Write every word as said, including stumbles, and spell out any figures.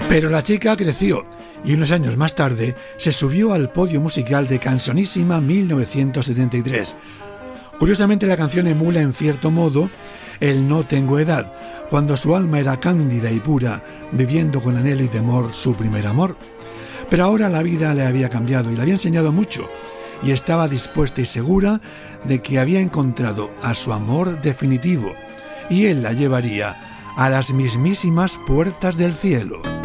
Pero la chica creció y unos años más tarde se subió al podio musical de Canzonissima mil novecientos setenta y tres. Curiosamente, la canción emula en cierto modo el No tengo edad, cuando su alma era cándida y pura, viviendo con anhelo y temor su primer amor. Pero ahora la vida le había cambiado y le había enseñado mucho, y estaba dispuesta y segura de que había encontrado a su amor definitivo, y él la llevaría a las mismísimas puertas del cielo.